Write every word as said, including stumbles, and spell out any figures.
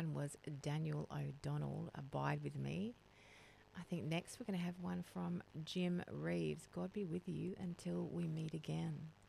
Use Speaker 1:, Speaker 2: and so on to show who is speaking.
Speaker 1: one was Daniel O'Donnell, Abide With Me. I think next we're going to have one from Jim Reeves, God Be With You Until We Meet Again.